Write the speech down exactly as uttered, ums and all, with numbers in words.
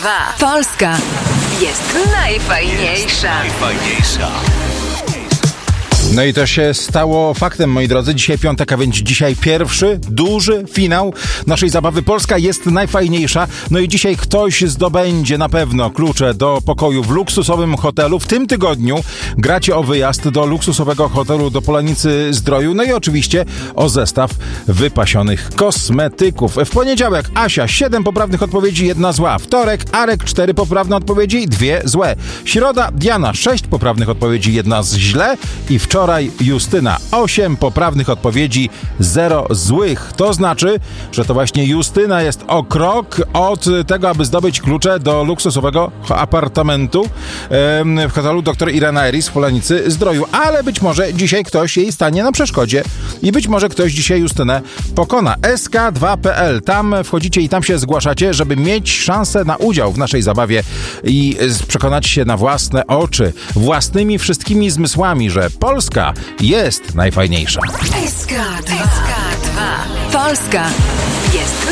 dwa. Polska jest najfajniejsza. Najfajniejsza. No i to się stało faktem, moi drodzy. Dzisiaj piątek, a więc dzisiaj pierwszy, duży finał naszej zabawy. Polska jest najfajniejsza. No i dzisiaj ktoś zdobędzie na pewno klucze do pokoju w luksusowym hotelu. W tym tygodniu gracie o wyjazd do luksusowego hotelu do Polanicy Zdroju. No i oczywiście o zestaw wypasionych kosmetyków. W poniedziałek Asia, siedem poprawnych odpowiedzi, jedna zła. Wtorek Arek, cztery poprawne odpowiedzi, dwie złe. Środa Diana, sześć poprawnych odpowiedzi, jedna z źle. I wczoraj Justyna, osiem poprawnych odpowiedzi, zero złych. To znaczy, że to właśnie Justyna jest o krok od tego, aby zdobyć klucze do luksusowego apartamentu w hotelu dr Irena Eris w Polanicy Zdroju. Ale być może dzisiaj ktoś jej stanie na przeszkodzie i być może ktoś dzisiaj Justynę pokona. S K dwa kropka P L. Tam wchodzicie i tam się zgłaszacie, żeby mieć szansę na udział w naszej zabawie i przekonać się na własne oczy, własnymi wszystkimi zmysłami, że Polska jest najfajniejsza. S K dwa. Polska jest